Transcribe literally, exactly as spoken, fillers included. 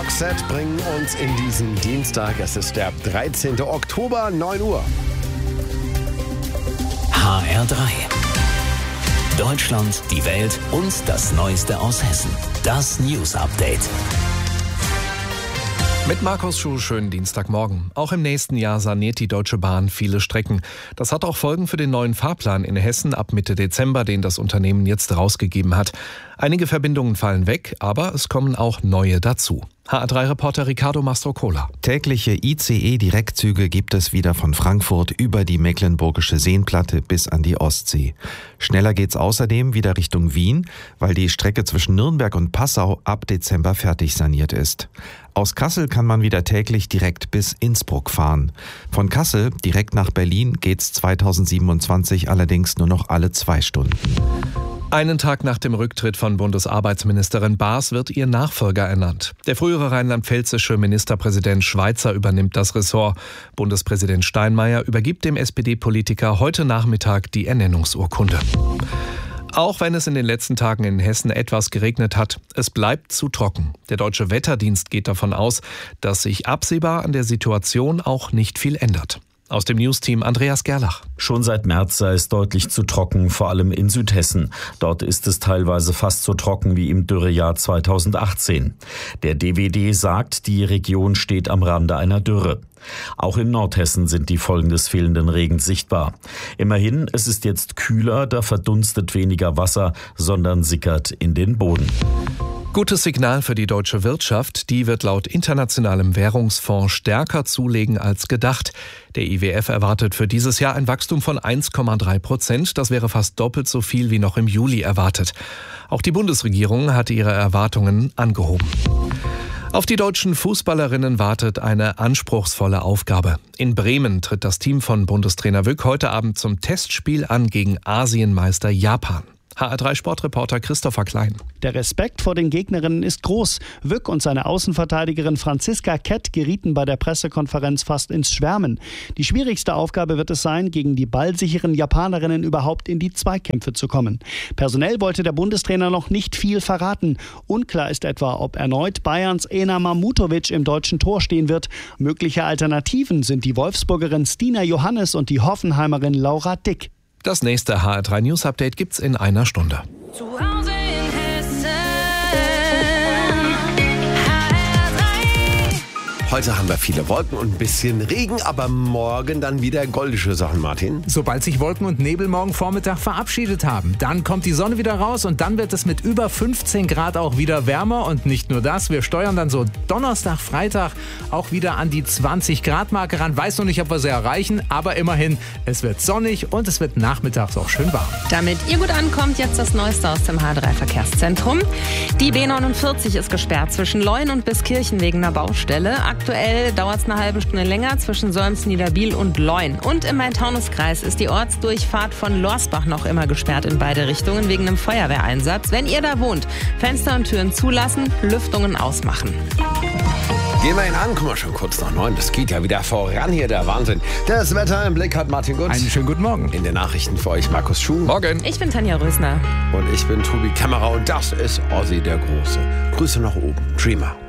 Roxette bringen uns in diesen Dienstag. Es ist der dreizehnten Oktober, neun Uhr. H R drei. Deutschland, die Welt und das Neueste aus Hessen. Das News Update. Mit Markus Schuh, schönen Dienstagmorgen. Auch im nächsten Jahr saniert die Deutsche Bahn viele Strecken. Das hat auch Folgen für den neuen Fahrplan in Hessen ab Mitte Dezember, den das Unternehmen jetzt rausgegeben hat. Einige Verbindungen fallen weg, aber es kommen auch neue dazu. H R drei Reporter Ricardo Mastrocola. Tägliche I C E-Direktzüge gibt es wieder von Frankfurt über die Mecklenburgische Seenplatte bis an die Ostsee. Schneller geht's außerdem wieder Richtung Wien, weil die Strecke zwischen Nürnberg und Passau ab Dezember fertig saniert ist. Aus Kassel kann man wieder täglich direkt bis Innsbruck fahren. Von Kassel direkt nach Berlin geht's zweitausendsiebenundzwanzig allerdings nur noch alle zwei Stunden. Einen Tag nach dem Rücktritt von Bundesarbeitsministerin Baas wird ihr Nachfolger ernannt. Der frühere rheinland-pfälzische Ministerpräsident Schweizer übernimmt das Ressort. Bundespräsident Steinmeier übergibt dem S P D-Politiker heute Nachmittag die Ernennungsurkunde. Auch wenn es in den letzten Tagen in Hessen etwas geregnet hat, es bleibt zu trocken. Der Deutsche Wetterdienst geht davon aus, dass sich absehbar an der Situation auch nicht viel ändert. Aus dem Newsteam Andreas Gerlach. Schon seit März sei es deutlich zu trocken, vor allem in Südhessen. Dort ist es teilweise fast so trocken wie im Dürrejahr zweitausendachtzehn. Der D W D sagt, die Region steht am Rande einer Dürre. Auch in Nordhessen sind die Folgen des fehlenden Regens sichtbar. Immerhin, es ist jetzt kühler, da verdunstet weniger Wasser, sondern sickert in den Boden. Gutes Signal für die deutsche Wirtschaft. Die wird laut Internationalem Währungsfonds stärker zulegen als gedacht. Der I W F erwartet für dieses Jahr ein Wachstum von eins Komma drei Prozent. Das wäre fast doppelt so viel wie noch im Juli erwartet. Auch die Bundesregierung hat ihre Erwartungen angehoben. Auf die deutschen Fußballerinnen wartet eine anspruchsvolle Aufgabe. In Bremen tritt das Team von Bundestrainer Wück heute Abend zum Testspiel an gegen Asienmeister Japan. H R drei Sportreporter Christopher Klein. Der Respekt vor den Gegnerinnen ist groß. Wück und seine Außenverteidigerin Franziska Kett gerieten bei der Pressekonferenz fast ins Schwärmen. Die schwierigste Aufgabe wird es sein, gegen die ballsicheren Japanerinnen überhaupt in die Zweikämpfe zu kommen. Personell wollte der Bundestrainer noch nicht viel verraten. Unklar ist etwa, ob erneut Bayerns Ena Mamutovic im deutschen Tor stehen wird. Mögliche Alternativen sind die Wolfsburgerin Stina Johannes und die Hoffenheimerin Laura Dick. Das nächste H R drei News Update gibt's in einer Stunde. Zu Hause in Hessen. H R drei. Heute haben wir viele Wolken und ein bisschen Regen, aber morgen dann wieder goldische Sachen, Martin. Sobald sich Wolken und Nebel morgen Vormittag verabschiedet haben, dann kommt die Sonne wieder raus und dann wird es mit über fünfzehn Grad auch wieder wärmer. Und nicht nur das, wir steuern dann so Donnerstag, Freitag auch wieder an die zwanzig Grad Marke ran. Weiß noch nicht, ob wir sie erreichen, aber immerhin, es wird sonnig und es wird nachmittags auch schön warm. Damit ihr gut ankommt, jetzt das Neueste aus dem H R drei Verkehrszentrum. Die B neunundvierzig ist gesperrt zwischen Leun und Biskirchen wegen einer Baustelle. Aktuell dauert es eine halbe Stunde länger zwischen Solms, Niederbiel und Leun. Und im Main-Taunus-Kreis ist die Ortsdurchfahrt von Lorsbach noch immer gesperrt in beide Richtungen wegen einem Feuerwehreinsatz. Wenn ihr da wohnt, Fenster und Türen zulassen, Lüftungen ausmachen. Gehen wir ihn an, guck mal, schon kurz nach neun. Das geht ja wieder voran hier, der Wahnsinn. Das Wetter im Blick hat Martin Gutz. Einen schönen guten Morgen. In den Nachrichten für euch Markus Schuh. Morgen. Ich bin Tanja Rösner. Und ich bin Tobi Kämmerer und das ist Ozzy der Große. Grüße nach oben. Dreamer.